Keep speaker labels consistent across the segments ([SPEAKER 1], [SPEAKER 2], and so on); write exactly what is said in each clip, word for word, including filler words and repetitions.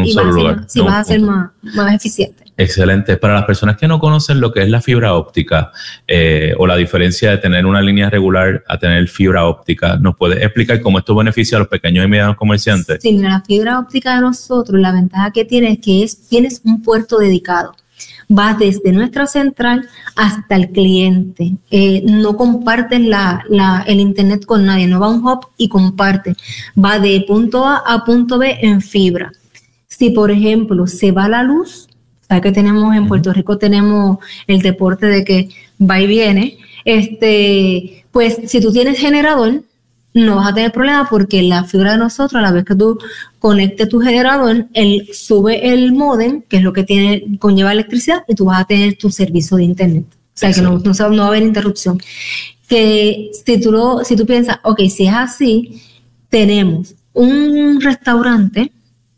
[SPEAKER 1] y vas a ser, más, sí, vas a ser más, más eficiente.
[SPEAKER 2] Excelente. Para las personas que no conocen lo que es la fibra óptica eh, o la diferencia de tener una línea regular a tener fibra óptica, ¿nos puedes explicar cómo esto beneficia a los pequeños y medianos comerciantes?
[SPEAKER 1] Sí, mira, la fibra óptica de nosotros, la ventaja que tiene es que es, tienes un puerto dedicado. Vas desde nuestra central hasta el cliente. Eh, no compartes la, la, el internet con nadie, no va a un hub y comparte. Va de punto A a punto B en fibra. Si, por ejemplo, se va la luz, sabes que tenemos en Puerto Rico, tenemos el deporte de que va y viene, este, pues si tú tienes generador, no vas a tener problema porque la fibra de nosotros, a la vez que tú conectes tu generador, él sube el módem, que es lo que tiene, conlleva electricidad, y tú vas a tener tu servicio de internet. O sea, que no, no, no va a haber interrupción. Que si tú, lo, si tú piensas, ok, si es así, tenemos un restaurante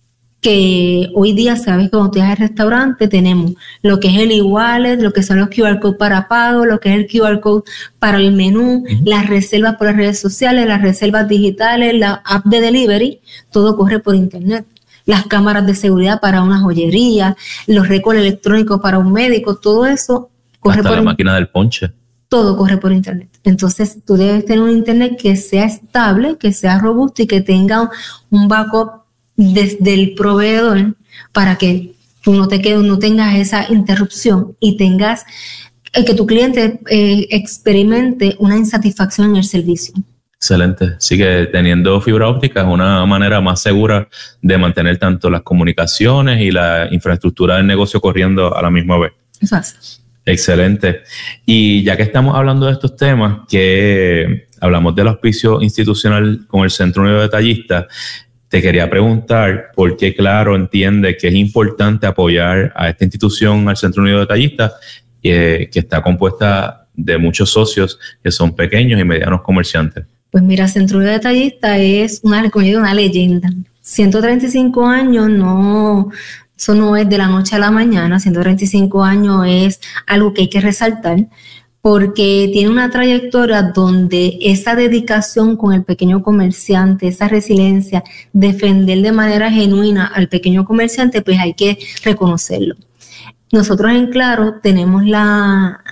[SPEAKER 1] que hoy día, sabes, cuando tú vas al restaurante, tenemos lo que es el e-wallet, lo que son los Q R code para pago, lo que es el Q R code para el menú, uh-huh. las reservas por las redes sociales, las reservas digitales, la app de delivery, todo corre por internet. Las cámaras de seguridad para una joyería, los récords electrónicos para un médico, todo eso corre
[SPEAKER 2] hasta
[SPEAKER 1] por
[SPEAKER 2] la máquina del ponche.
[SPEAKER 1] Todo corre por internet. Entonces, tú debes tener un internet que sea estable, que sea robusto y que tenga un backup desde el proveedor para que tú no te quedes, no tengas esa interrupción y tengas eh, que tu cliente eh, experimente una insatisfacción en el servicio.
[SPEAKER 2] Excelente. Así que teniendo fibra óptica es una manera más segura de mantener tanto las comunicaciones y la infraestructura del negocio corriendo a la misma vez.
[SPEAKER 1] Eso hace.
[SPEAKER 2] Excelente. Y ya que estamos hablando de estos temas, que hablamos del auspicio institucional con el Centro Unido de Detallistas, te quería preguntar por qué Claro entiende que es importante apoyar a esta institución, al Centro Unido de Detallistas, eh, que está compuesta de muchos socios que son pequeños y medianos comerciantes.
[SPEAKER 1] Pues mira, Centro Unido de Detallistas es una, una leyenda. ciento treinta y cinco años, no, eso no es de la noche a la mañana. ciento treinta y cinco años es algo que hay que resaltar, porque tiene una trayectoria donde esa dedicación con el pequeño comerciante, esa resiliencia, defender de manera genuina al pequeño comerciante, pues hay que reconocerlo. Nosotros en Claro tenemos la,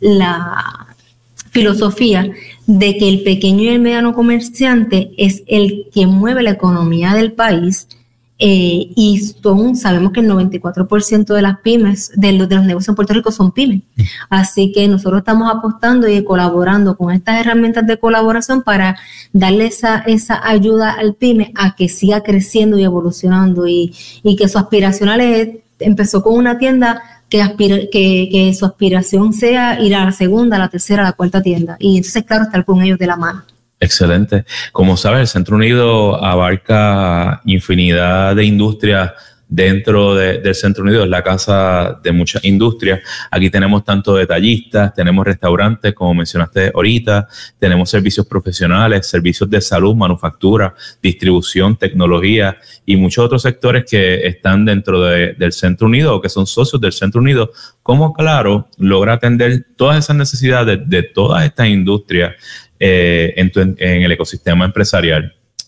[SPEAKER 1] la filosofía de que el pequeño y el mediano comerciante es el que mueve la economía del país. Eh, y son, sabemos que el noventa y cuatro por ciento de las pymes, de los, de los negocios en Puerto Rico son pymes. Así que nosotros estamos apostando y colaborando con estas herramientas de colaboración para darle esa, esa ayuda al pyme a que siga creciendo y evolucionando y, y que su aspiracional es, empezó con una tienda que, aspira, que, que su aspiración sea ir a la segunda, a la tercera, a la cuarta tienda. Y entonces, claro, estar con ellos de la mano.
[SPEAKER 2] Excelente. Como sabes, el Centro Unido abarca infinidad de industrias dentro de, del Centro Unido. Es la casa de muchas industrias. Aquí tenemos tanto detallistas, tenemos restaurantes, como mencionaste ahorita, tenemos servicios profesionales, servicios de salud, manufactura, distribución, tecnología y muchos otros sectores que están dentro de, del Centro Unido o que son socios del Centro Unido. ¿Cómo Claro logra atender todas esas necesidades de, de todas estas industrias Eh, en, tu, en el ecosistema empresarial?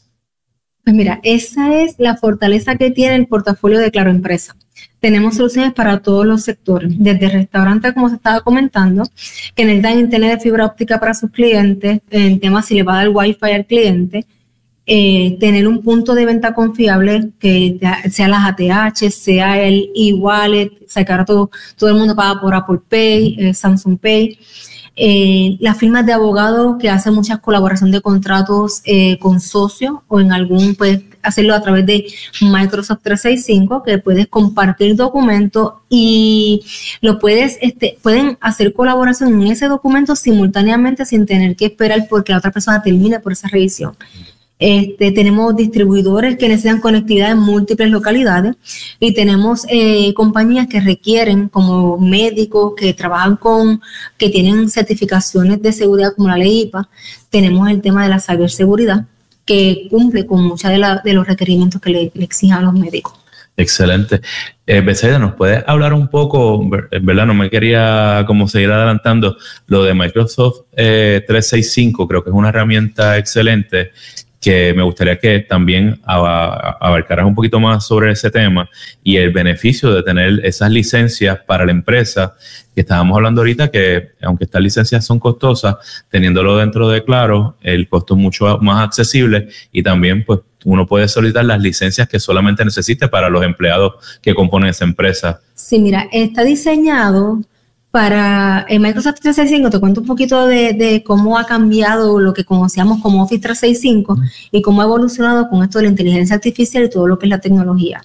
[SPEAKER 1] Pues mira, esa es la fortaleza que tiene el portafolio de Claro Empresa. Tenemos soluciones para todos los sectores, desde restaurantes, como se estaba comentando, que necesitan internet de fibra óptica para sus clientes, en temas si le va a dar wifi al cliente, eh, tener un punto de venta confiable, que sea las A T H, sea el e-wallet, o sea, que ahora todo, todo el mundo paga por Apple Pay, eh, Samsung Pay. Eh, las firmas de abogados que hacen muchas colaboración de contratos eh, con socios o en algún, puedes hacerlo a través de Microsoft trescientos sesenta y cinco, que puedes compartir documentos y lo puedes, este, pueden hacer colaboración en ese documento simultáneamente sin tener que esperar porque la otra persona termine por esa revisión. Este, tenemos distribuidores que necesitan conectividad en múltiples localidades y tenemos eh, compañías que requieren, como médicos que trabajan con, que tienen certificaciones de seguridad como la ley I P A. Tenemos el tema de la ciberseguridad que cumple con muchos de, la, de los requerimientos que le, le exigen a los médicos.
[SPEAKER 2] Excelente. Eh, Betsaida, ¿nos puedes hablar un poco, verdad? No me quería como seguir adelantando, lo de Microsoft eh, trescientos sesenta y cinco, creo que es una herramienta excelente que me gustaría que también abarcaras un poquito más sobre ese tema y el beneficio de tener esas licencias para la empresa, que estábamos hablando ahorita, que aunque estas licencias son costosas, teniéndolo dentro de Claro, el costo es mucho más accesible y también pues uno puede solicitar las licencias que solamente necesite para los empleados que componen esa empresa.
[SPEAKER 1] Sí, mira, está diseñado para el Microsoft trescientos sesenta y cinco. Te cuento un poquito de, de cómo ha cambiado lo que conocíamos como Office trescientos sesenta y cinco y cómo ha evolucionado con esto de la inteligencia artificial y todo lo que es la tecnología.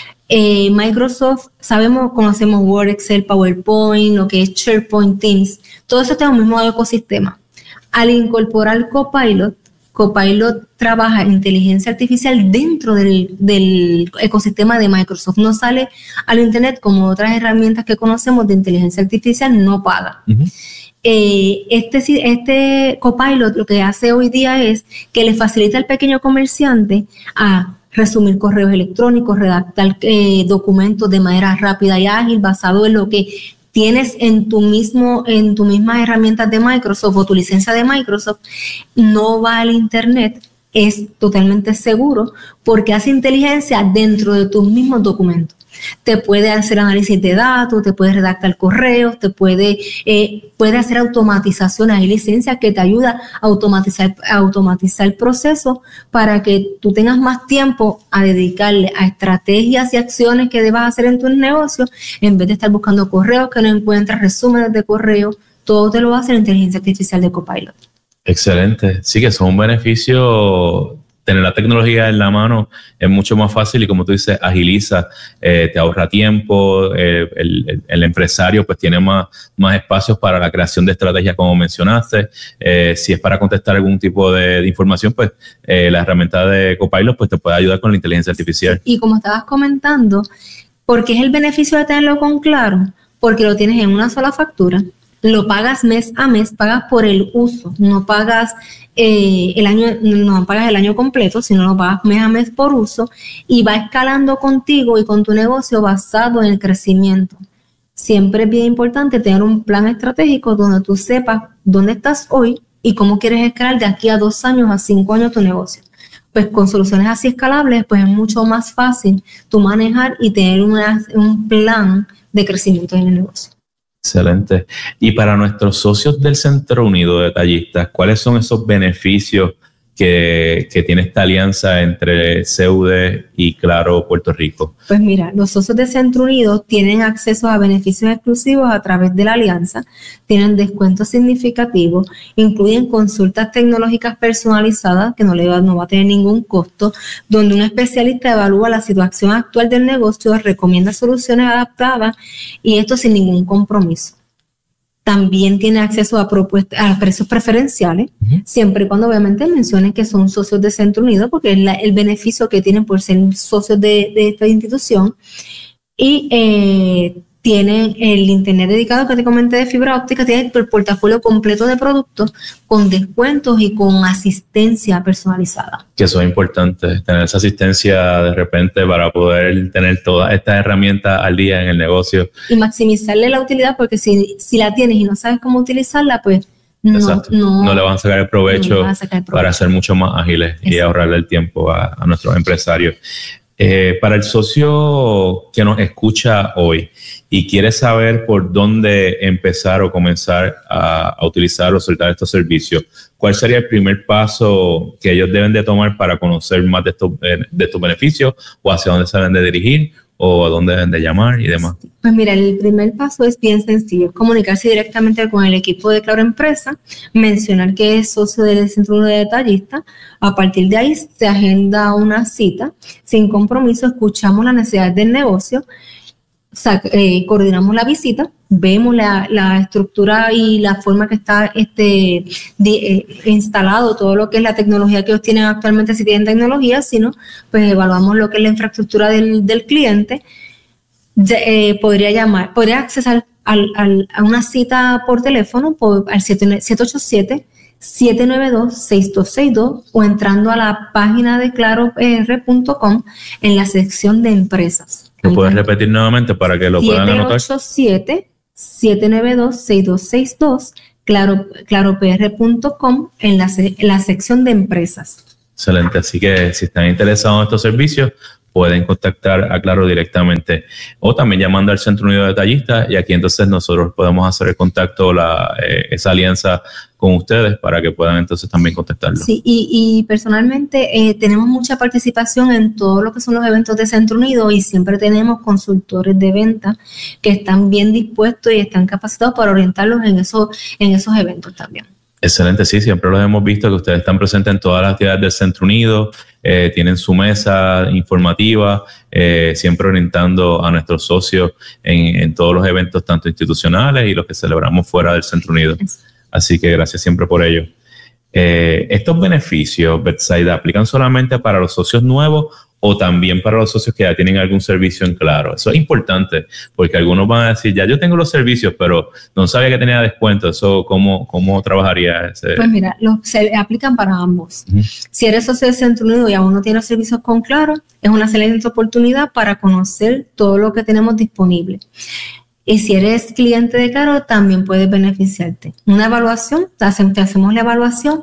[SPEAKER 1] Eh, Microsoft, sabemos, conocemos Word, Excel, PowerPoint, lo que es SharePoint, Teams, todo eso está en un mismo ecosistema. Al incorporar Copilot, Copilot trabaja en inteligencia artificial dentro del, del ecosistema de Microsoft. No sale al internet como otras herramientas que conocemos de inteligencia artificial, no paga. Uh-huh. eh, este, este Copilot lo que hace hoy día es que le facilita al pequeño comerciante a resumir correos electrónicos, redactar eh, documentos de manera rápida y ágil basado en lo que tienes en tu mismo, en tu misma herramientas de Microsoft o tu licencia de Microsoft. No va al internet, es totalmente seguro porque hace inteligencia dentro de tus mismos documentos. Te puede hacer análisis de datos, te puede redactar correos, te puede, eh, puede hacer automatizaciones. Hay licencias que te ayuda a automatizar, a automatizar el proceso para que tú tengas más tiempo a dedicarle a estrategias y acciones que debas hacer en tu negocio, en vez de estar buscando correos que no encuentras, resúmenes de correo. Todo te lo va a hacer la inteligencia artificial de Copilot.
[SPEAKER 2] Excelente. Sí, que son un beneficio. Tener la tecnología en la mano es mucho más fácil y, como tú dices, agiliza, eh, te ahorra tiempo, eh, el, el, el empresario pues tiene más, más espacios para la creación de estrategias, como mencionaste. Eh, si es para contestar algún tipo de, de información, pues eh, la herramienta de Copilot pues te puede ayudar con la inteligencia artificial.
[SPEAKER 1] Y como estabas comentando, ¿por qué es el beneficio de tenerlo con Claro? Porque lo tienes en una sola factura. Lo pagas mes a mes, pagas por el uso, no pagas eh, el año, no pagas el año completo, sino lo pagas mes a mes por uso y va escalando contigo y con tu negocio basado en el crecimiento. Siempre es bien importante tener un plan estratégico donde tú sepas dónde estás hoy y cómo quieres escalar de aquí a dos años, a cinco años tu negocio. Pues con soluciones así escalables, pues es mucho más fácil tú manejar y tener una, un plan de crecimiento en el negocio.
[SPEAKER 2] Excelente. Y para nuestros socios del Centro Unido de Detallistas, ¿cuáles son esos beneficios que, que tiene esta alianza entre C U D y Claro Puerto Rico?
[SPEAKER 1] Pues mira, los socios de Centro Unido tienen acceso a beneficios exclusivos a través de la alianza, tienen descuentos significativos, incluyen consultas tecnológicas personalizadas que no le va, no va a tener ningún costo, donde un especialista evalúa la situación actual del negocio, recomienda soluciones adaptadas y esto sin ningún compromiso. También tiene acceso a propuestas, a precios preferenciales, uh-huh. siempre y cuando obviamente mencionen que son socios de Centro Unido, porque es la, el beneficio que tienen por ser socios de, de esta institución. Y eh, tienen el internet dedicado que te comenté de fibra óptica, tienen el portafolio completo de productos con descuentos y con asistencia personalizada.
[SPEAKER 2] Que eso es importante, tener esa asistencia de repente para poder tener todas estas herramientas al día en el negocio.
[SPEAKER 1] Y maximizarle la utilidad, porque si, si la tienes y no sabes cómo utilizarla, pues no, no,
[SPEAKER 2] no le van a sacar el provecho,
[SPEAKER 1] no sacar el provecho. Para
[SPEAKER 2] ser mucho más ágiles. Exacto. Y ahorrarle el tiempo a, a nuestros empresarios. Eh, para el socio que nos escucha hoy y quiere saber por dónde empezar o comenzar a, a utilizar o soltar estos servicios, ¿cuál sería el primer paso que ellos deben de tomar para conocer más de estos, de estos beneficios o hacia dónde se deben de dirigir o a dónde deben de llamar y demás?
[SPEAKER 1] Pues mira, el primer paso es bien sencillo, comunicarse directamente con el equipo de Claro Empresa, mencionar que es socio del Centro de Detallistas. A partir de ahí se agenda una cita sin compromiso, escuchamos las necesidades del negocio, eh, coordinamos la visita, vemos la, la estructura y la forma que está este, de, eh, instalado todo lo que es la tecnología que ellos tienen actualmente, si tienen tecnología, sino pues evaluamos lo que es la infraestructura del, del cliente. De, eh, podría llamar, podría accesar al, al, a una cita por teléfono por, al siete ocho siete, siete nueve dos, seis dos seis dos o entrando a la página de claro p r punto com en la sección de empresas.
[SPEAKER 2] ¿Lo puedes repetir nuevamente para que lo puedan anotar?
[SPEAKER 1] siete ocho siete, siete nueve dos, seis dos seis dos, claro, claro p r punto com en la, en la sección de empresas.
[SPEAKER 2] Excelente, así que si están interesados en estos servicios, pueden contactar a Claro directamente o también llamando al Centro Unido de Detallistas y aquí entonces nosotros podemos hacer el contacto, la, eh, esa alianza con ustedes para que puedan entonces también contactarlo.
[SPEAKER 1] Sí, y, y personalmente eh, tenemos mucha participación en todo lo que son los eventos de Centro Unido y siempre tenemos consultores de venta que están bien dispuestos y están capacitados para orientarlos en, eso, en esos eventos también.
[SPEAKER 2] Excelente, sí, siempre los hemos visto que ustedes están presentes en todas las actividades del Centro Unido, eh, tienen su mesa informativa, eh, siempre orientando a nuestros socios en, en todos los eventos, tanto institucionales y los que celebramos fuera del Centro Unido. Así que gracias siempre por ello. Eh, ¿Estos beneficios, Betsaida, aplican solamente para los socios nuevos o también para los socios que ya tienen algún servicio en Claro? Eso es importante porque algunos van a decir, ya yo tengo los servicios, pero no sabía que tenía descuento. ¿Eso cómo, cómo trabajaría ese?
[SPEAKER 1] Pues mira, los, se aplican para ambos. Uh-huh. Si eres socio de Centro Unido y aún no tienes servicios con Claro, es una excelente oportunidad para conocer todo lo que tenemos disponible. Y si eres cliente de Claro, también puedes beneficiarte. Una evaluación, te hacemos la evaluación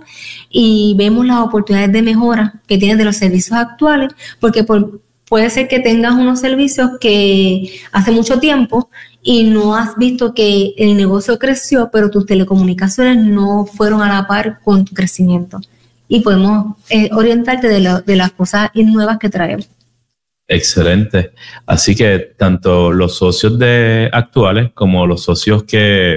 [SPEAKER 1] y vemos las oportunidades de mejora que tienes de los servicios actuales, porque por, puede ser que tengas unos servicios que hace mucho tiempo y no has visto que el negocio creció, pero tus telecomunicaciones no fueron a la par con tu crecimiento. Y podemos eh, orientarte de, la, de las cosas nuevas que traemos.
[SPEAKER 2] Excelente. Así que tanto los socios de actuales como los socios que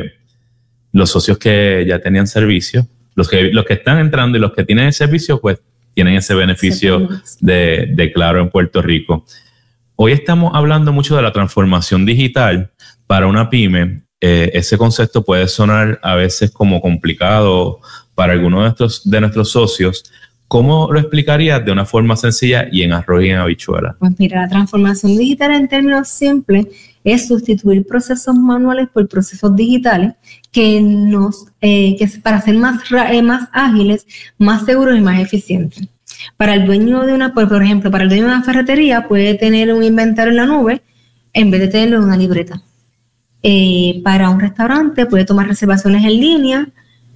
[SPEAKER 2] los socios que ya tenían servicio, los que los que están entrando y los que tienen el servicio, pues tienen ese beneficio de, de Claro en Puerto Rico. Hoy estamos hablando mucho de la transformación digital para una pyme. Eh, ese concepto puede sonar a veces como complicado para algunos de nuestros, de nuestros socios. ¿Cómo lo explicarías de una forma sencilla y en arroz y en habichuela?
[SPEAKER 1] Pues mira, la transformación digital en términos simples es sustituir procesos manuales por procesos digitales que nos, eh, que es para ser más, eh, más ágiles, más seguros y más eficientes. Para el dueño de una, por, por ejemplo, para el dueño de una ferretería puede tener un inventario en la nube en vez de tenerlo en una libreta. Eh, para un restaurante puede tomar reservaciones en línea,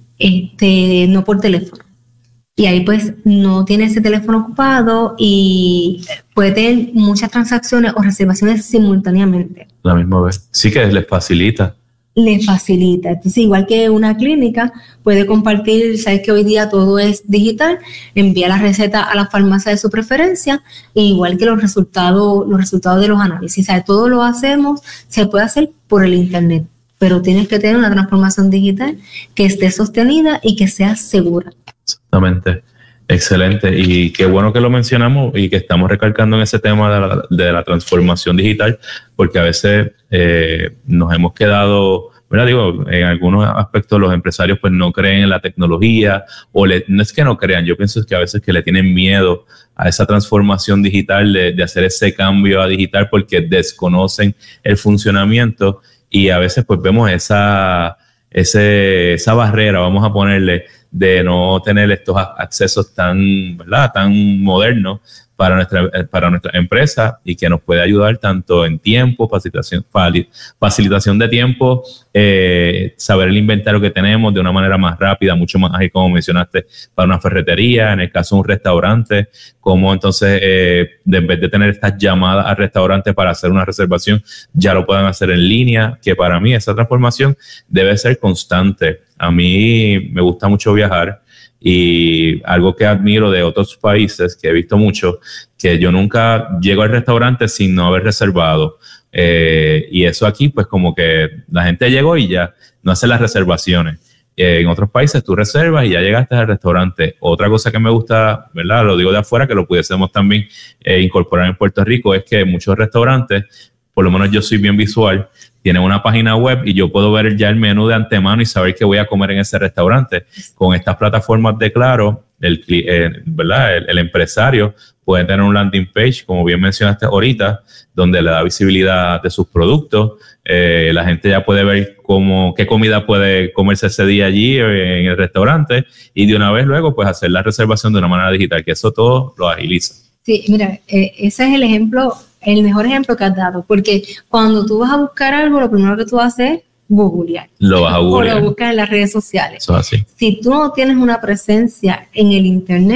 [SPEAKER 1] este, no por teléfono. Y ahí pues no tiene ese teléfono ocupado y puede tener muchas transacciones o reservaciones simultáneamente.
[SPEAKER 2] La misma vez. Sí que les facilita.
[SPEAKER 1] Les facilita. Entonces, igual que una clínica puede compartir, sabes que hoy día todo es digital, envía la receta a la farmacia de su preferencia, e igual que los resultados, los resultados de los análisis. ¿Sabes? Todo lo hacemos, se puede hacer por el internet, pero tienes que tener una transformación digital que esté sostenida y que sea segura.
[SPEAKER 2] Exactamente, excelente, y qué bueno que lo mencionamos y que estamos recalcando en ese tema de la, de la transformación digital, porque a veces eh, nos hemos quedado, ¿verdad? Digo, en algunos aspectos los empresarios pues no creen en la tecnología, o le, no es que no crean, yo pienso que a veces que le tienen miedo a esa transformación digital, de, de hacer ese cambio a digital porque desconocen el funcionamiento y a veces pues vemos esa, ese, esa barrera, vamos a ponerle, de no tener estos accesos tan, ¿verdad?, tan modernos para nuestra, para nuestra empresa y que nos puede ayudar tanto en tiempo, facilitación, facilitación de tiempo, eh, saber el inventario que tenemos de una manera más rápida, mucho más ágil, como mencionaste, para una ferretería, en el caso de un restaurante, como entonces, eh, de, en vez de tener estas llamadas al restaurante para hacer una reservación, ya lo puedan hacer en línea, que para mí esa transformación debe ser constante. A mí me gusta mucho viajar y algo que admiro de otros países, que he visto mucho, que yo nunca llego al restaurante sin no haber reservado. Eh, y eso aquí, pues como que la gente llegó y ya no hace las reservaciones. Eh, en otros países tú reservas y ya llegaste al restaurante. Otra cosa que me gusta, ¿verdad? Lo digo de afuera, que lo pudiésemos también eh, incorporar en Puerto Rico, es que muchos restaurantes, por lo menos yo soy bien visual, tienen una página web y yo puedo ver ya el menú de antemano y saber qué voy a comer en ese restaurante. Con estas plataformas de Claro, el, eh, ¿verdad? El, el empresario puede tener un landing page, como bien mencionaste ahorita, donde le da visibilidad de sus productos. Eh, la gente ya puede ver cómo, qué comida puede comerse ese día allí en el restaurante y de una vez luego pues hacer la reservación de una manera digital, que eso todo lo agiliza.
[SPEAKER 1] Sí, mira, eh, ese es el ejemplo, el mejor ejemplo que has dado, porque cuando tú vas a buscar algo, lo primero que tú haces es googlear.
[SPEAKER 2] Lo vas a googlear.
[SPEAKER 1] O lo buscas en las redes sociales.
[SPEAKER 2] Eso es así.
[SPEAKER 1] Si tú no tienes una presencia en el internet,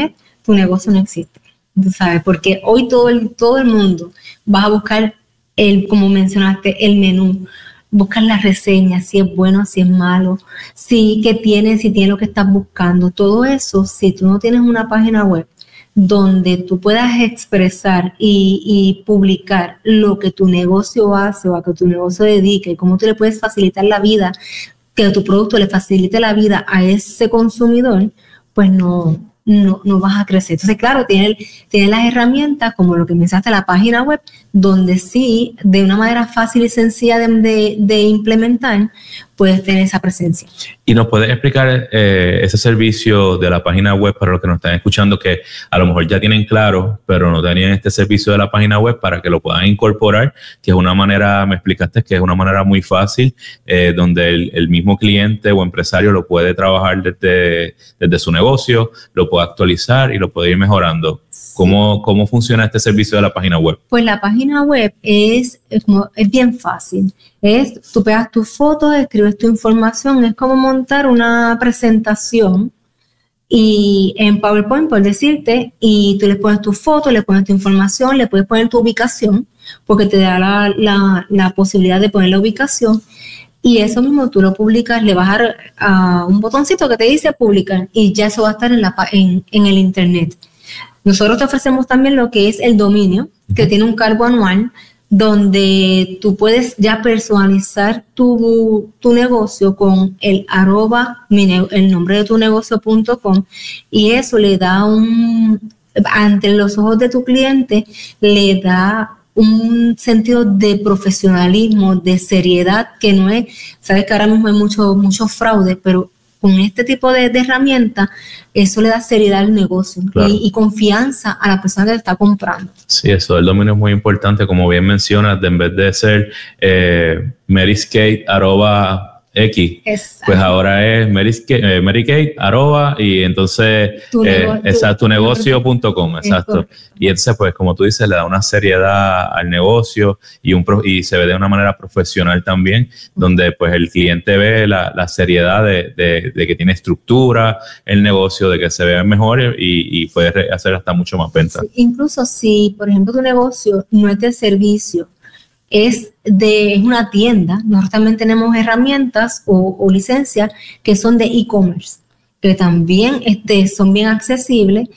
[SPEAKER 1] tu negocio no existe, tú sabes, porque hoy todo el, todo el mundo va a buscar, el, como mencionaste, el menú, buscar las reseñas, si es bueno, si es malo, si qué tiene, si tiene lo que estás buscando. Todo eso, si tú no tienes una página web donde tú puedas expresar y, y publicar lo que tu negocio hace o a que tu negocio dedica y cómo tú le puedes facilitar la vida, que tu producto le facilite la vida a ese consumidor, pues no, no, no vas a crecer. Entonces, claro, tiene, tiene las herramientas, como lo que mencionaste, la página web, donde sí, de una manera fácil y sencilla de, de, de implementar, puedes tener esa presencia.
[SPEAKER 2] ¿Y nos puedes explicar eh, ese servicio de la página web para los que nos están escuchando, que a lo mejor ya tienen claro, pero no tenían este servicio de la página web, para que lo puedan incorporar, que es una manera, me explicaste, que es una manera muy fácil, eh, donde el, el mismo cliente o empresario lo puede trabajar desde, desde su negocio, lo puede actualizar y lo puede ir mejorando? ¿Cómo, cómo funciona este servicio de la página web?
[SPEAKER 1] Pues la página web es, es, como, es bien fácil. Es, tú pegas tus fotos, escribes tu información, es como montar una presentación y en PowerPoint, por decirte, y tú le pones tu foto, le pones tu información, le puedes poner tu ubicación, porque te da la, la, la posibilidad de poner la ubicación, y eso mismo tú lo publicas, le vas a dar uh, un botoncito que te dice publicar, y ya eso va a estar en, la, en, en el internet. Nosotros te ofrecemos también lo que es el dominio, que tiene un cargo anual, donde tú puedes ya personalizar tu, tu negocio con el arroba, el nombre de tu negocio punto com, y eso le da un, ante los ojos de tu cliente, le da un sentido de profesionalismo, de seriedad, que no es, sabes que ahora mismo hay mucho, mucho fraude, pero con este tipo de, de herramientas, eso le da seriedad al negocio, claro, y, y confianza a la persona que te está comprando.
[SPEAKER 2] Sí, eso del dominio es muy importante, como bien mencionas, de en vez de ser eh, Marykate arroba X, exacto, pues ahora es Marykate, eh, Marykate arroba y entonces tu, eh, nego esa, tu negocio punto com, exacto. Y entonces, pues como tú dices, le da una seriedad al negocio y, un pro y se ve de una manera profesional también, donde pues el cliente ve la, la seriedad de, de, de que tiene estructura el negocio, de que se vea mejor y, y puede hacer hasta mucho más ventas.
[SPEAKER 1] Sí, incluso si, por ejemplo, tu negocio no es de servicio, es de es una tienda, nosotros también tenemos herramientas o, o licencias que son de e-commerce, que también este, son bien accesibles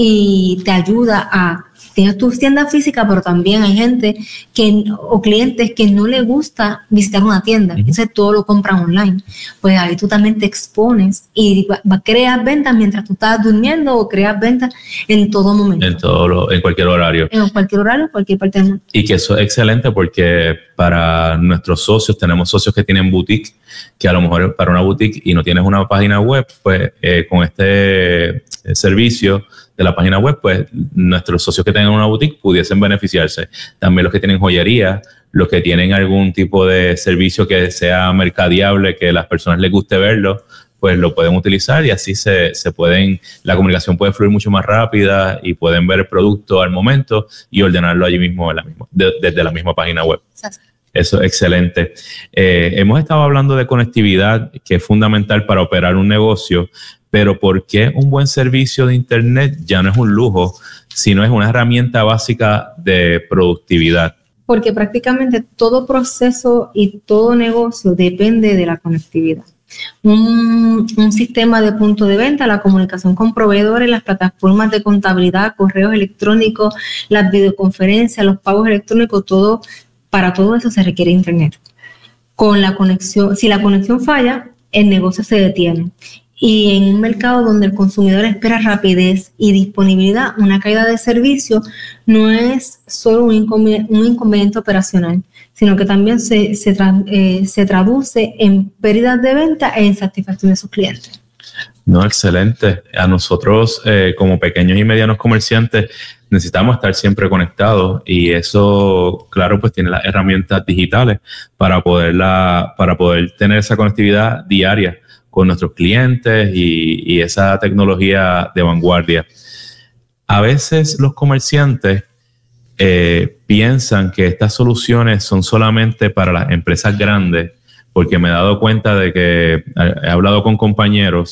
[SPEAKER 1] y te ayuda a tienes tu tienda física, pero también hay gente que o clientes que no les gusta visitar una tienda, uh-huh, entonces todo lo compran online. Pues ahí tú también te expones y creas ventas mientras tú estás durmiendo o creas ventas en todo momento.
[SPEAKER 2] En todo lo, en cualquier horario.
[SPEAKER 1] En cualquier horario, cualquier parte del mundo.
[SPEAKER 2] Y que eso es excelente porque para nuestros socios, tenemos socios que tienen boutique, que a lo mejor para una boutique y no tienes una página web, pues eh, con este servicio de la página web, pues nuestros socios que tengan una boutique pudiesen beneficiarse. También los que tienen joyería, los que tienen algún tipo de servicio que sea mercadeable, que a las personas les guste verlo, pues lo pueden utilizar y así se, se pueden, la comunicación puede fluir mucho más rápida y pueden ver el producto al momento y ordenarlo allí mismo, en la misma, de, desde la misma página web. Eso es excelente. Eh, hemos estado hablando de conectividad, que es fundamental para operar un negocio, pero ¿por qué un buen servicio de Internet ya no es un lujo, sino es una herramienta básica de productividad?
[SPEAKER 1] Porque prácticamente todo proceso y todo negocio depende de la conectividad. Un, un sistema de punto de venta, la comunicación con proveedores, las plataformas de contabilidad, correos electrónicos, las videoconferencias, los pagos electrónicos, todo, para todo eso se requiere Internet. Con la conexión, si la conexión falla, el negocio se detiene. Y en un mercado donde el consumidor espera rapidez y disponibilidad, una caída de servicio no es solo un inconveniente, un inconveniente operacional, sino que también se, se, tra eh, se traduce en pérdidas de venta e insatisfacción de sus clientes.
[SPEAKER 2] No, excelente. A nosotros, eh, como pequeños y medianos comerciantes, necesitamos estar siempre conectados y eso, claro, pues tiene las herramientas digitales para, poderla, para poder tener esa conectividad diaria con nuestros clientes y, y esa tecnología de vanguardia. A veces los comerciantes eh, piensan que estas soluciones son solamente para las empresas grandes, porque me he dado cuenta de que he hablado con compañeros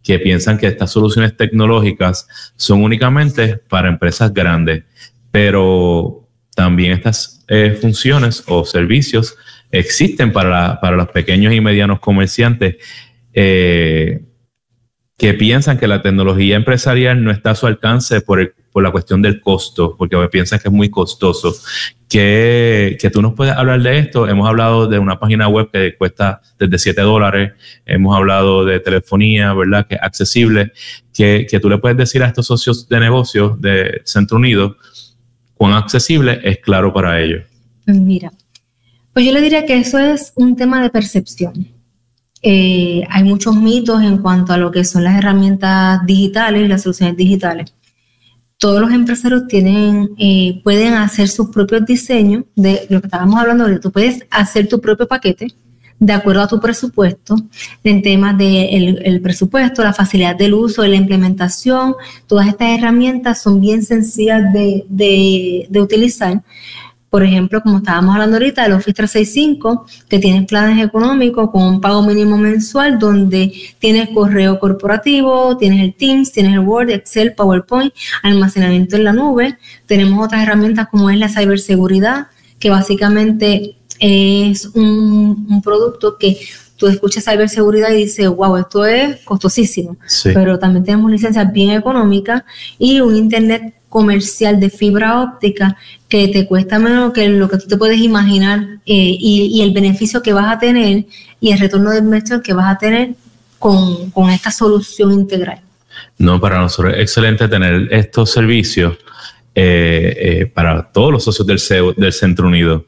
[SPEAKER 2] que piensan que estas soluciones tecnológicas son únicamente para empresas grandes, pero también estas eh, funciones o servicios existen para, la, para los pequeños y medianos comerciantes eh, que piensan que la tecnología empresarial no está a su alcance por, el, por la cuestión del costo, porque piensan que es muy costoso. Que, que tú nos puedes hablar de esto. Hemos hablado de una página web que cuesta desde siete dólares. Hemos hablado de telefonía, ¿verdad? Que es accesible. Que, que tú le puedes decir a estos socios de negocios de Centro Unido cuán accesible es Claro para ellos.
[SPEAKER 1] Mira, pues yo le diría que eso es un tema de percepción. Eh, hay muchos mitos en cuanto a lo que son las herramientas digitales y las soluciones digitales. Todos los empresarios tienen, eh, pueden hacer sus propios diseños de lo que estábamos hablando ahorita. Tú puedes hacer tu propio paquete de acuerdo a tu presupuesto, en temas del de el presupuesto, la facilidad del uso, de la implementación. Todas estas herramientas son bien sencillas de, de, de utilizar. Por ejemplo, como estábamos hablando ahorita, el Office trescientos sesenta y cinco, que tienes planes económicos con un pago mínimo mensual, donde tienes correo corporativo, tienes el Teams, tienes el Word, Excel, PowerPoint, almacenamiento en la nube. Tenemos otras herramientas como es la ciberseguridad, que básicamente es un, un producto que tú escuchas ciberseguridad y dices, wow, esto es costosísimo. Sí. Pero también tenemos licencias bien económicas y un internet comercial de fibra óptica que te cuesta menos que lo que tú te puedes imaginar eh, y, y el beneficio que vas a tener y el retorno de inversión que vas a tener con, con esta solución integral.
[SPEAKER 2] No, para nosotros es excelente tener estos servicios eh, eh, para todos los socios del, C E O, del Centro Unido.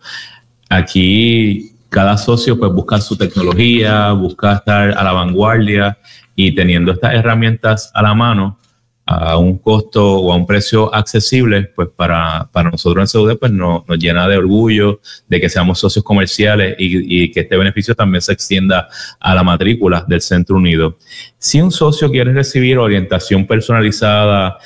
[SPEAKER 2] Aquí cada socio pues busca su tecnología, busca estar a la vanguardia y teniendo estas herramientas a la mano a un costo o a un precio accesible, pues para, para nosotros en C U D pues nos, nos llena de orgullo de que seamos socios comerciales y, y que este beneficio también se extienda a la matrícula del Centro Unido. Si un socio quiere recibir orientación personalizada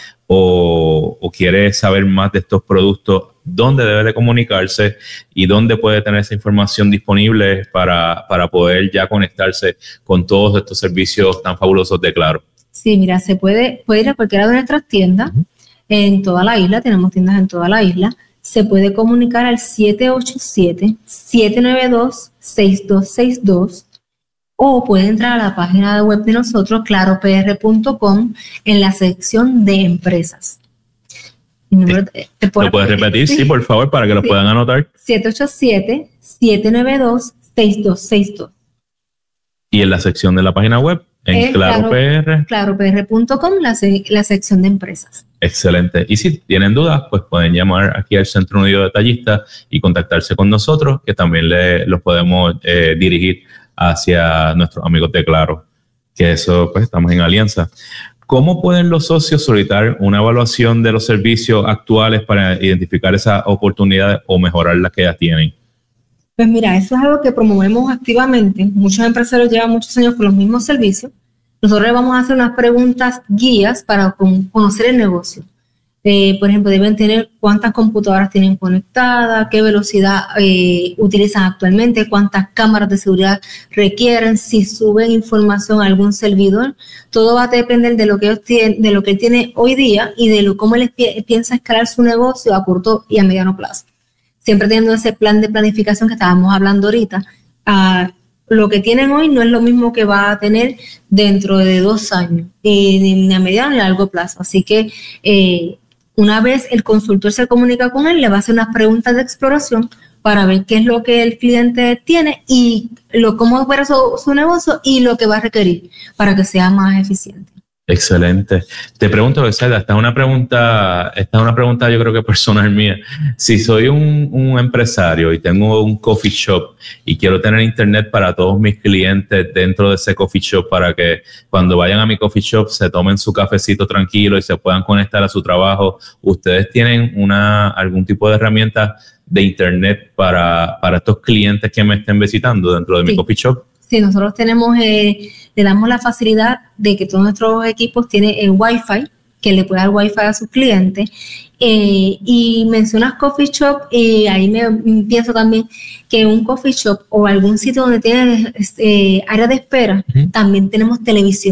[SPEAKER 2] o, o quiere saber más de estos productos, ¿dónde debe de comunicarse y dónde puede tener esa información disponible para, para poder ya conectarse con todos estos servicios tan fabulosos de Claro?
[SPEAKER 1] Sí, mira, se puede, puede ir a cualquiera de nuestras tiendas en toda la isla, tenemos tiendas en toda la isla. Se puede comunicar al siete ocho siete, siete nueve dos, seis dos seis dos o puede entrar a la página web de nosotros, claro p r punto com, en la sección de empresas.
[SPEAKER 2] ¿Lo puedes repetir? Sí, sí, por favor, para que lo sí. puedan anotar.
[SPEAKER 1] siete ocho siete, siete nueve dos, seis dos seis dos.
[SPEAKER 2] Y en la sección de la página web, en Claro P R.
[SPEAKER 1] claro p r punto com, la, la sección de empresas.
[SPEAKER 2] Excelente. Y si tienen dudas, pues pueden llamar aquí al Centro Unido de Detallistas y contactarse con nosotros, que también le, los podemos eh, dirigir hacia nuestros amigos de Claro, que eso, pues estamos en alianza. ¿Cómo pueden los socios solicitar una evaluación de los servicios actuales para identificar esas oportunidades o mejorar las que ya tienen?
[SPEAKER 1] Pues mira, eso es algo que promovemos activamente. Muchos empresarios llevan muchos años con los mismos servicios. Nosotros le vamos a hacer unas preguntas guías para conocer el negocio. Eh, por ejemplo, deben tener cuántas computadoras tienen conectadas, qué velocidad eh, utilizan actualmente, cuántas cámaras de seguridad requieren, si suben información a algún servidor. Todo va a depender de lo que ellos tienen, de lo que él tiene hoy día y de lo, cómo él pi- piensa escalar su negocio a corto y a mediano plazo. Siempre teniendo ese plan de planificación que estábamos hablando ahorita. Uh, lo que tienen hoy no es lo mismo que va a tener dentro de dos años, y ni a mediano ni a largo plazo. Así que eh, una vez el consultor se comunica con él, le va a hacer unas preguntas de exploración para ver qué es lo que el cliente tiene y lo, cómo opera su, su negocio y lo que va a requerir para que sea más eficiente.
[SPEAKER 2] Excelente. Te pregunto, Besaida, esta es una pregunta, esta es una pregunta yo creo que personal mía. Si soy un, un empresario y tengo un coffee shop y quiero tener internet para todos mis clientes dentro de ese coffee shop para que cuando vayan a mi coffee shop se tomen su cafecito tranquilo y se puedan conectar a su trabajo, ¿ustedes tienen una algún tipo de herramienta de internet para, para estos clientes que me estén visitando dentro de sí. mi coffee shop?
[SPEAKER 1] Sí, nosotros tenemos, eh, le damos la facilidad de que todos nuestros equipos tienen el Wi-Fi, que le puede dar Wi-Fi a sus clientes. Eh, y mencionas coffee shop, y ahí me, me pienso también que un coffee shop o algún sitio donde tiene este, área de espera, uh-huh. también tenemos televisión.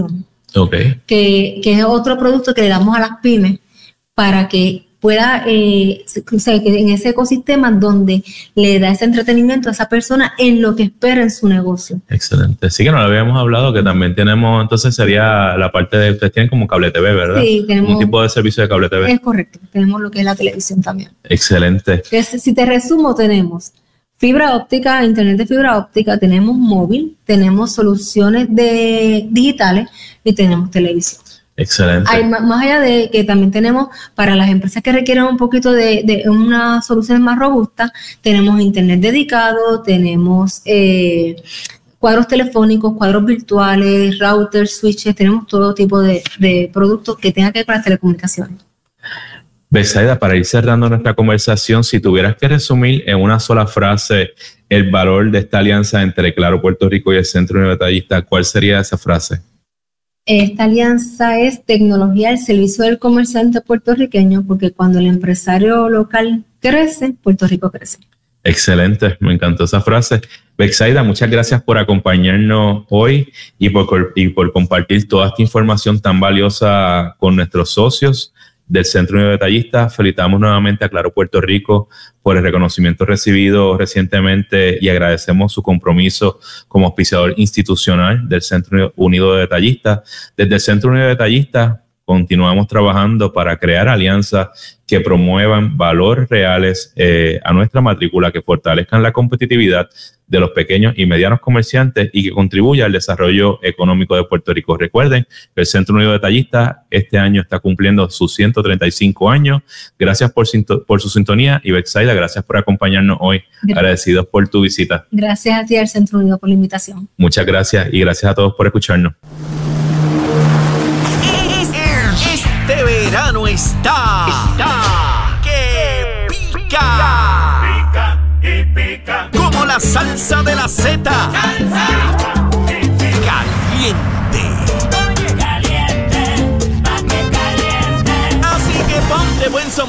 [SPEAKER 2] Okay.
[SPEAKER 1] Que, que es otro producto que le damos a las pymes para que pueda, eh, o sea, que en ese ecosistema donde le da ese entretenimiento a esa persona en lo que espera en su negocio.
[SPEAKER 2] Excelente. Sí que nos lo habíamos hablado, que también tenemos, entonces sería la parte de, ustedes tienen como cable T V, ¿verdad?
[SPEAKER 1] Sí, tenemos.
[SPEAKER 2] Un tipo de servicio de cable T V.
[SPEAKER 1] Es correcto, tenemos lo que es la televisión también.
[SPEAKER 2] Excelente.
[SPEAKER 1] Que si te resumo, tenemos fibra óptica, internet de fibra óptica, tenemos móvil, tenemos soluciones de digitales y tenemos televisión.
[SPEAKER 2] Excelente.
[SPEAKER 1] Hay, más allá de que también tenemos para las empresas que requieren un poquito de, de una solución más robusta, tenemos internet dedicado, tenemos eh, cuadros telefónicos, cuadros virtuales, routers, switches, tenemos todo tipo de, de productos que tengan que ver con las telecomunicaciones.
[SPEAKER 2] Betsaida, para ir cerrando nuestra conversación, si tuvieras que resumir en una sola frase el valor de esta alianza entre Claro Puerto Rico y el Centro Unido de Detallistas, ¿cuál sería esa frase?
[SPEAKER 1] Esta alianza es tecnología al servicio del comerciante puertorriqueño, porque cuando el empresario local crece, Puerto Rico crece.
[SPEAKER 2] Excelente, me encantó esa frase. Betsaida, muchas gracias por acompañarnos hoy y por, y por compartir toda esta información tan valiosa con nuestros socios del Centro Unido de Detallistas. Felicitamos nuevamente a Claro Puerto Rico por el reconocimiento recibido recientemente y agradecemos su compromiso como auspiciador institucional del Centro Unido de Detallistas. Desde el Centro Unido de Detallistas continuamos trabajando para crear alianzas que promuevan valores reales eh, a nuestra matrícula, que fortalezcan la competitividad de los pequeños y medianos comerciantes y que contribuya al desarrollo económico de Puerto Rico. Recuerden que el Centro Unido de Detallistas este año está cumpliendo sus ciento treinta y cinco años. Gracias por, por su sintonía y Betsaida, gracias por acompañarnos hoy. Gracias. Agradecidos por tu visita.
[SPEAKER 1] Gracias a ti, al Centro Unido, por la invitación.
[SPEAKER 2] Muchas gracias y gracias a todos por escucharnos.
[SPEAKER 3] Este verano está, está que pica. Pica y pica. Como la salsa de la seta.